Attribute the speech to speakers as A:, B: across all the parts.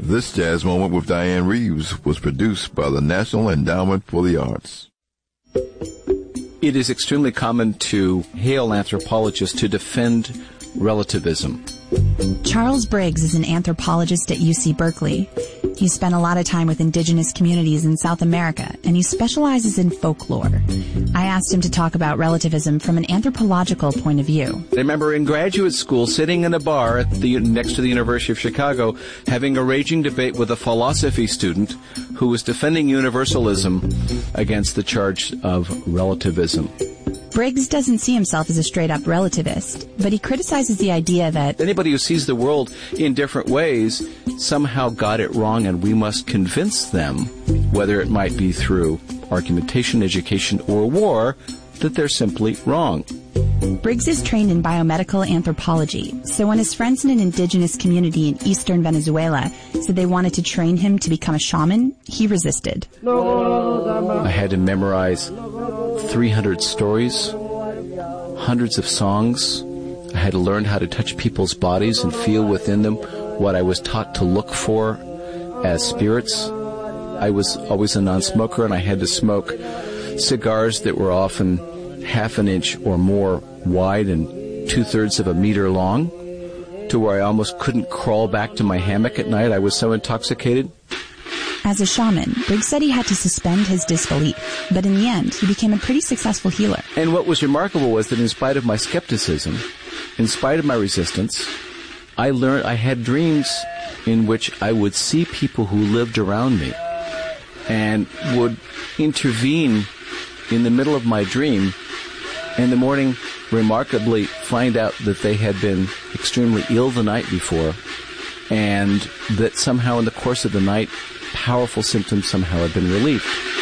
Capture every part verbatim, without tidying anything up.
A: This Jazz Moment with Diane Reeves was produced by the National Endowment for the Arts.
B: It is extremely common to hail anthropologists to defend relativism.
C: Charles Briggs is an anthropologist at U C Berkeley. He spent a lot of time with indigenous communities in South America, and he specializes in folklore. I asked him to talk about relativism from an anthropological point of view.
B: I remember in graduate school sitting in a bar at the, next to the University of Chicago having a raging debate with a philosophy student who was defending universalism against the charge of relativism.
C: Briggs doesn't see himself as a straight-up relativist, but he criticizes the idea that
B: anybody who sees the world in different ways somehow got it wrong, and we must convince them, whether it might be through argumentation, education, or war, that they're simply wrong.
C: Briggs is trained in biomedical anthropology, so when his friends in an indigenous community in eastern Venezuela said they wanted to train him to become a shaman, he resisted.
B: I had to memorize three hundred stories, hundreds of songs. I had to learn how to touch people's bodies and feel within them what I was taught to look for as spirits. I was always a non-smoker, and I had to smoke cigars that were often half an inch or more wide and two-thirds of a meter long, to where I almost couldn't crawl back to my hammock at night. I was so intoxicated.
C: As a shaman, Briggs said he had to suspend his disbelief, but in the end, he became a pretty successful healer.
B: And what was remarkable was that in spite of my skepticism, in spite of my resistance, I learned I had dreams in which I would see people who lived around me and would intervene in the middle of my dream, and in the morning remarkably find out that they had been extremely ill the night before, and that somehow in the course of the night, powerful symptoms somehow had been relieved.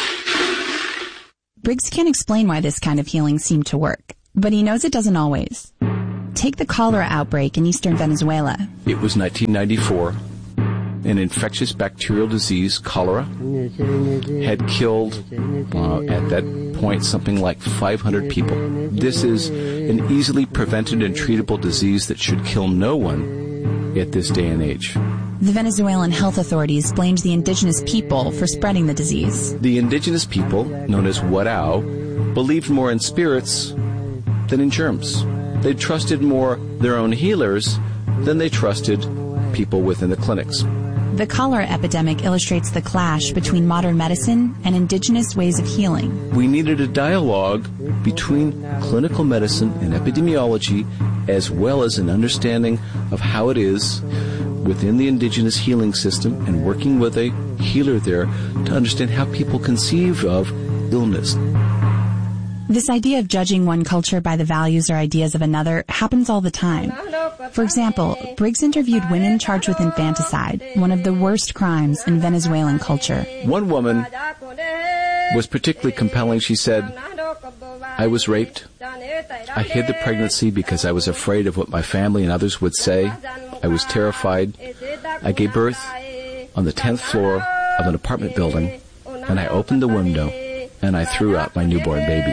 C: Briggs can't explain why this kind of healing seemed to work, but he knows it doesn't always. Take the cholera outbreak in eastern Venezuela.
B: It was nineteen ninety-four. An infectious bacterial disease, cholera, had killed, uh, at that point, something like five hundred people. This is an easily prevented and treatable disease that should kill no one at this day and age.
C: The Venezuelan health authorities blamed the indigenous people for spreading the disease.
B: The indigenous people, known as Warao, believed more in spirits than in germs. They trusted more their own healers than they trusted people within the clinics.
C: The cholera epidemic illustrates the clash between modern medicine and indigenous ways of healing.
B: We needed a dialogue between clinical medicine and epidemiology, as well as an understanding of how it is within the indigenous healing system, and working with a healer there to understand how people conceive of illness.
C: This idea of judging one culture by the values or ideas of another happens all the time. For example, Briggs interviewed women charged with infanticide, one of the worst crimes in Venezuelan culture.
B: One woman was particularly compelling. She said, "I was raped. I hid the pregnancy because I was afraid of what my family and others would say. I was terrified. I gave birth on the tenth floor of an apartment building, and I opened the window, and I threw out my newborn baby."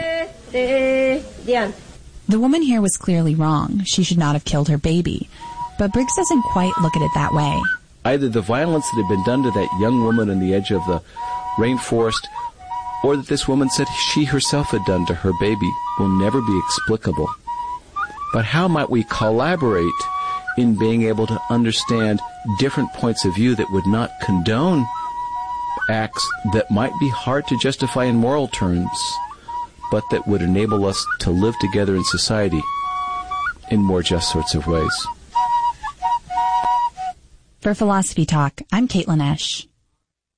C: The woman here was clearly wrong. She should not have killed her baby. But Briggs doesn't quite look at it that way.
B: Either the violence that had been done to that young woman on the edge of the rainforest, or that this woman said she herself had done to her baby, will never be explicable. But how might we collaborate in being able to understand different points of view that would not condone acts that might be hard to justify in moral terms, but that would enable us to live together in society in more just sorts of ways?
C: For Philosophy Talk, I'm Caitlin Esch.